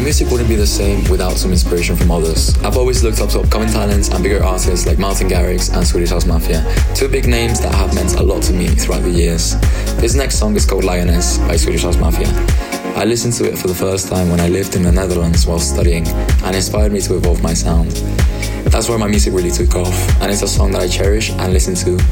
music wouldn't be the same without some inspiration from others. I've always looked up to upcoming talents and bigger artists like Martin Garrix and Swedish House Mafia, two big names that have meant a lot to me throughout the years. This next song is called Lioness by Swedish House Mafia. I listened to it for the first time when I lived in the Netherlands while studying, and inspired me to evolve my sound. That's where my music really took off, and it's a song that I cherish and listen to